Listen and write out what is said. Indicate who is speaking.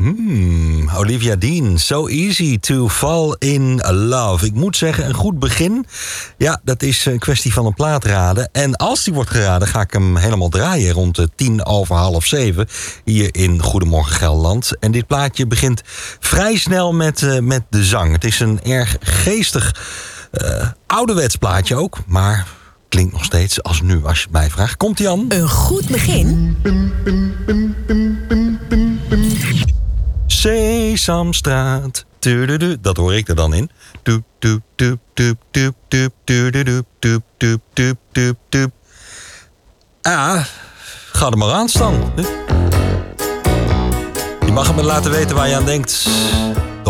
Speaker 1: Olivia Dean, So Easy to Fall in Love. Ik moet zeggen, een goed begin. Ja, dat is een kwestie van een plaat raden. En als die wordt geraden, ga ik hem helemaal draaien rond 6:10 hier in Goedemorgen Gelderland. En dit plaatje begint vrij snel met de zang. Het is een erg geestig, ouderwets plaatje ook, maar klinkt nog steeds als nu, als je het mij vraagt. Komt-ie aan?
Speaker 2: Een goed begin.
Speaker 1: Sesamstraat. Dat hoor ik er dan in. Ja, ga er maar aan staan. Je mag me laten weten waar je aan denkt.